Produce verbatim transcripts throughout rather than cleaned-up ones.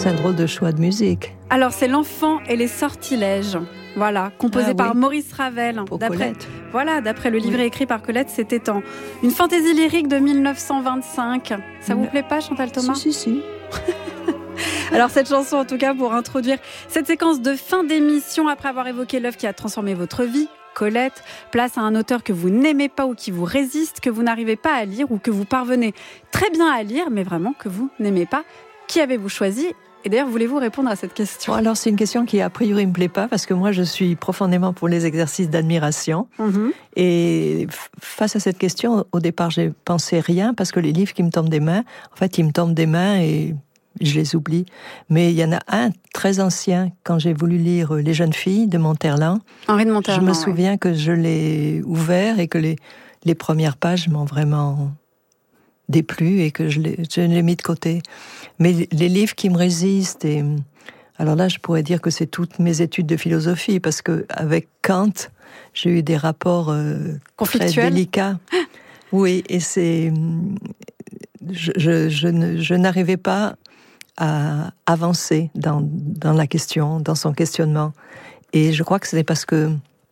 c'est un drôle de choix de musique. Alors, c'est L'Enfant et les sortilèges. Voilà, composé ah, par oui. Maurice Ravel. Pour d'après, Colette. Voilà, d'après le livret oui. écrit par Colette, c'était en une fantaisie lyrique de dix-neuf cent vingt-cinq. Ça vous plaît pas, Chantal Thomas ? Si, si, si. Alors cette chanson, en tout cas, pour introduire cette séquence de fin d'émission, après avoir évoqué l'œuvre qui a transformé votre vie, Colette, place à un auteur que vous n'aimez pas ou qui vous résiste, que vous n'arrivez pas à lire ou que vous parvenez très bien à lire, mais vraiment que vous n'aimez pas. Qui avez-vous choisi ? Et d'ailleurs, voulez-vous répondre à cette question ? Bon, alors, c'est une question qui, a priori, ne me plaît pas, parce que moi, je suis profondément pour les exercices d'admiration. Mm-hmm. Et face à cette question, au départ, j'ai pensé rien, parce que les livres qui me tombent des mains, en fait, ils me tombent des mains et je les oublie. Mais il y en a un très ancien, quand j'ai voulu lire Les jeunes filles de Monterland. Henri de Monterland. Je me souviens ouais. que je l'ai ouvert et que les, les premières pages m'ont vraiment déplu et que je l'ai, je l'ai mis de côté. Mais les livres qui me résistent, et alors là, je pourrais dire que c'est toutes mes études de philosophie, parce que avec Kant, j'ai eu des rapports euh, très délicats. Oui, et c'est, je, je, je, ne, je n'arrivais pas à avancer dans, dans la question, dans son questionnement. Et je crois que c'est parce que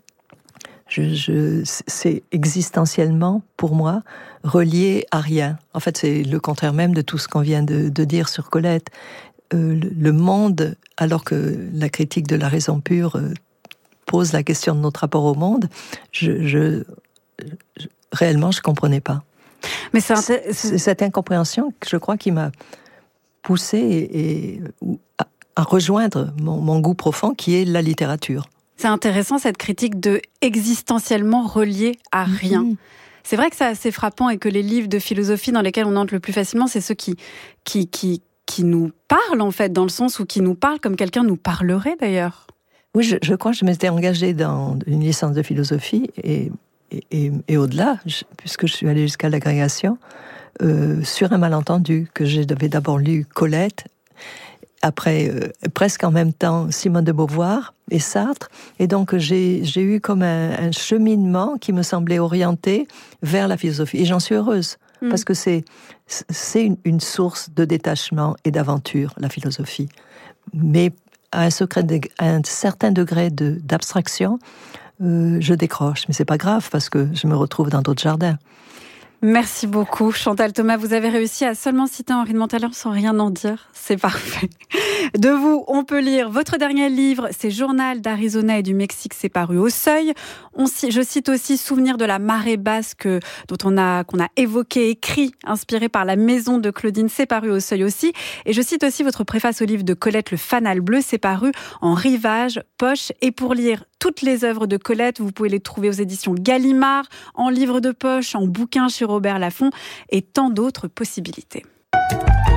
Je, je, c'est existentiellement, pour moi, relié à rien. En fait, c'est le contraire même de tout ce qu'on vient de, de dire sur Colette. Euh, le, le monde, alors que la critique de la raison pure euh, pose la question de notre rapport au monde, je, je, je, réellement, je ne comprenais pas. Mais c'est, inté- c'est cette incompréhension, je crois, qui m'a poussée et, et, à, à rejoindre mon, mon goût profond, qui est la littérature. C'est intéressant, cette critique de existentiellement relié à rien. Mmh. C'est vrai que c'est assez frappant et que les livres de philosophie dans lesquels on entre le plus facilement, c'est ceux qui, qui, qui, qui nous parlent, en fait, dans le sens où qui nous parlent comme quelqu'un nous parlerait, d'ailleurs. Oui, je, je crois que je m'étais engagée dans une licence de philosophie et, et, et, et au-delà, je, puisque je suis allée jusqu'à l'agrégation, euh, sur un malentendu, que j'avais d'abord lu Colette, après, euh, presque en même temps, Simone de Beauvoir et Sartre. Et donc, j'ai, j'ai eu comme un, un cheminement qui me semblait orienté vers la philosophie. Et j'en suis heureuse, mmh. parce que c'est, c'est une, une source de détachement et d'aventure, la philosophie. Mais à un, secret de, à un certain degré de, d'abstraction, euh, je décroche. Mais c'est pas grave, parce que je me retrouve dans d'autres jardins. Merci beaucoup, Chantal Thomas. Vous avez réussi à seulement citer Henri de Monterland sans rien en dire. C'est parfait. De vous, on peut lire votre dernier livre, c'est Journal d'Arizona et du Mexique, c'est paru au Seuil. On, je cite aussi Souvenir de la marée basse que, dont on a, qu'on a évoqué, écrit, inspiré par La Maison de Claudine, c'est paru au Seuil aussi. Et je cite aussi votre préface au livre de Colette, Le Fanal Bleu, c'est paru en Rivage, poche. Et pour lire toutes les œuvres de Colette, vous pouvez les trouver aux éditions Gallimard, en livre de poche, en bouquin chez Robert Laffont et tant d'autres possibilités.